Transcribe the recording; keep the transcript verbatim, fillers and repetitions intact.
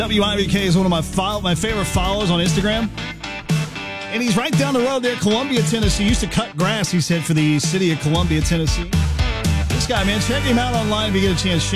W I B K is one of my fo- my favorite followers on Instagram. And he's right down the road there, Columbia, Tennessee. He used to cut grass, he said, for the city of Columbia, Tennessee. This guy, man, check him out online if you get a chance.